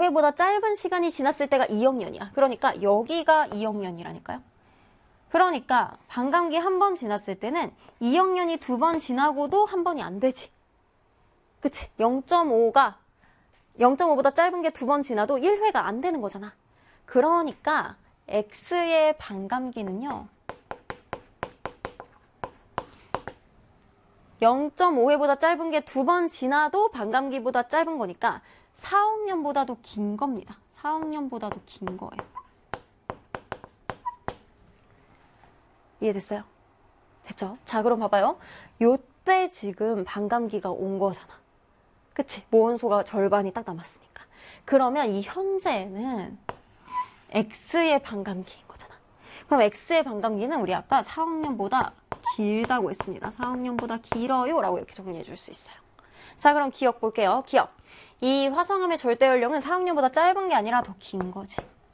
5회보다 짧은 시간이 지났을 때가 2억 년이야. 그러니까 여기가 2억 년이라니까요. 그러니까 반감기 한 번 지났을 때는 2억 년이 2번 지나고도 한 번이 안 되지. 그치? 0.5보다 짧은 게 2번 지나도 1회가 안 되는 거잖아. 그러니까 X의 반감기는요. 0.5회보다 짧은 게 2번 지나도 반감기보다 짧은 거니까 4억 년보다도 긴 겁니다. 4억 년보다도 긴 거예요. 이해됐어요? 됐죠? 자, 그럼 봐봐요. 요때 지금 반감기가 온 거잖아. 그치? 모원소가 절반이 딱 남았으니까. 그러면 이 현재는 X의 반감기인 거잖아. 그럼 X의 반감기는 우리 아까 4억 년보다 길다고 했습니다. 4억 년보다 길어요 라고 이렇게 정리해 줄 수 있어요. 자, 그럼 기억 볼게요. 기억. 이 화성암의 절대 연령은 4억 년보다 짧은 게 아니라 더 긴 거지.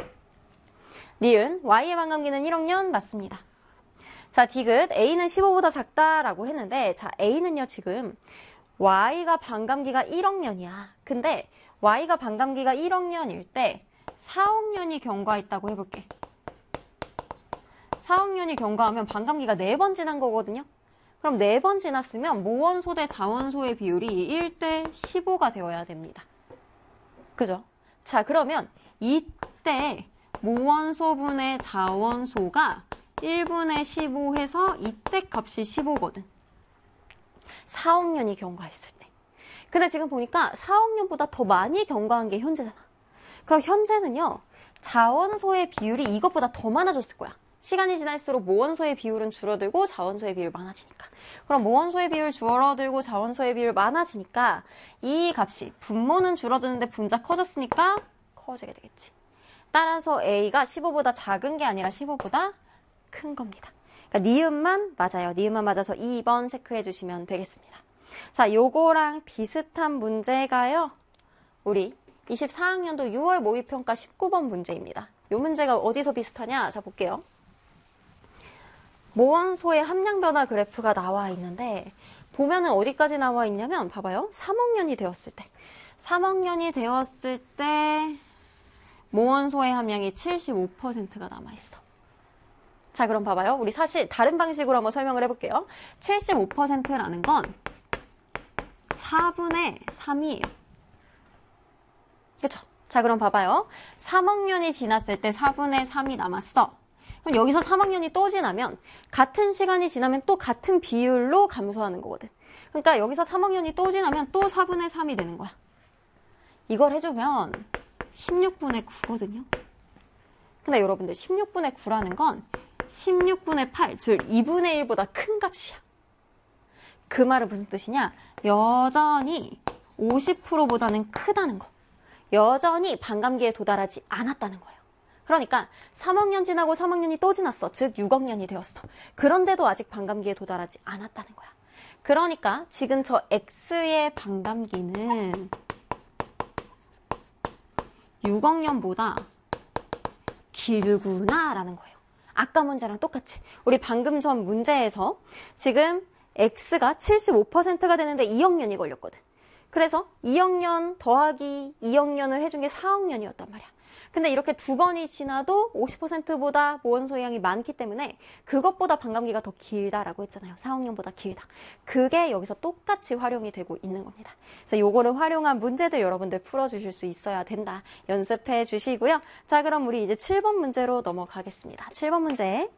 니은 Y의 반감기는 1억 년 맞습니다. 자, 디귿 A는 15보다 작다라고 했는데, 자, A는요 지금 Y가 반감기가 1억 년이야. 근데 Y가 반감기가 1억 년일 때 4억 년이 경과했다고 해볼게. 4억 년이 경과하면 반감기가 4번 지난 거거든요. 그럼 4번 지났으면 모원소 대 자원소의 비율이 1대 15가 되어야 됩니다. 그죠? 자, 그러면 이때 모원소분의 자원소가 1분의 15 해서 이때 값이 15거든. 4억 년이 경과했을 때. 근데 지금 보니까 4억 년보다 더 많이 경과한 게 현재잖아. 그럼 현재는요, 자원소의 비율이 이것보다 더 많아졌을 거야. 시간이 지날수록 모원소의 비율은 줄어들고 자원소의 비율 많아지니까. 그럼 모원소의 비율 줄어들고 자원소의 비율 많아지니까 이 값이 분모는 줄어드는데 분자 커졌으니까 커지게 되겠지. 따라서 A가 15보다 작은 게 아니라 15보다 큰 겁니다. 그러니까 니은만 맞아요. 니은만 맞아서 2번 체크해 주시면 되겠습니다. 자, 요거랑 비슷한 문제가요. 우리 24학년도 6월 모의평가 19번 문제입니다. 요 문제가 어디서 비슷하냐? 자, 볼게요. 모원소의 함량 변화 그래프가 나와 있는데 보면은 어디까지 나와 있냐면 봐봐요. 3억 년이 되었을 때. 3억 년이 되었을 때 모원소의 함량이 75%가 남아 있어. 자, 그럼 봐봐요. 우리 사실 다른 방식으로 한번 설명을 해볼게요. 75%라는 건 4분의 3이에요. 그쵸? 자, 그럼 봐봐요. 3억 년이 지났을 때 4분의 3이 남았어. 그럼 여기서 3억 년이 또 지나면 같은 시간이 지나면 또 같은 비율로 감소하는 거거든. 그러니까 여기서 3억 년이 또 지나면 또 4분의 3이 되는 거야. 이걸 해주면 16분의 9거든요. 근데 여러분들 16분의 9라는 건 16분의 8, 즉 2분의 1보다 큰 값이야. 그 말은 무슨 뜻이냐? 여전히 50%보다는 크다는 거. 여전히 반감기에 도달하지 않았다는 거예요. 그러니까 3억 년 지나고 3억 년이 또 지났어. 즉 6억 년이 되었어. 그런데도 아직 반감기에 도달하지 않았다는 거야. 그러니까 지금 저 X의 반감기는 6억 년보다 길구나 라는 거예요. 아까 문제랑 똑같이. 우리 방금 전 문제에서 지금 X가 75%가 되는데 2억 년이 걸렸거든. 그래서 2억 년 더하기 2억 년을 해준 게 4억 년이었단 말이야. 근데 이렇게 두 번이 지나도 50%보다 모원소의 양이 많기 때문에 그것보다 반감기가 더 길다라고 했잖아요. 4억 년보다 길다. 그게 여기서 똑같이 활용이 되고 있는 겁니다. 그래서 요거를 활용한 문제들 여러분들 풀어주실 수 있어야 된다. 연습해 주시고요. 자, 그럼 우리 이제 7번 문제로 넘어가겠습니다. 7번 문제.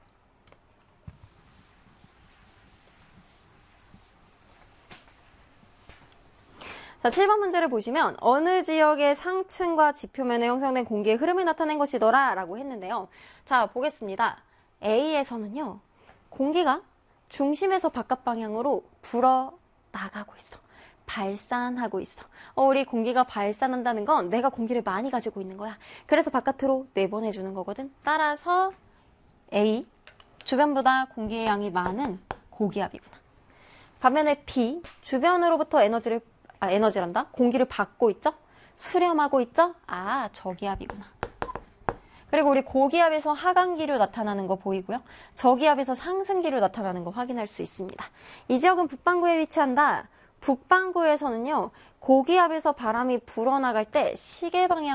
자, 7번 문제를 보시면 어느 지역의 상층과 지표면에 형성된 공기의 흐름을 나타낸 것이더라 라고 했는데요. 자, 보겠습니다. A에서는요. 공기가 중심에서 바깥 방향으로 불어나가고 있어. 발산하고 있어. 우리 공기가 발산한다는 건 내가 공기를 많이 가지고 있는 거야. 그래서 바깥으로 내보내주는 거거든. 따라서 A, 주변보다 공기의 양이 많은 고기압이구나. 반면에 B, 주변으로부터 공기를 받고 있죠? 수렴하고 있죠? 아, 저기압이구나. 그리고 우리 고기압에서 하강기류 나타나는 거 보이고요. 저기압에서 상승기류 나타나는 거 확인할 수 있습니다. 이 지역은 북반구에 위치한다. 북반구에서는요. 고기압에서 바람이 불어나갈 때 시계 방향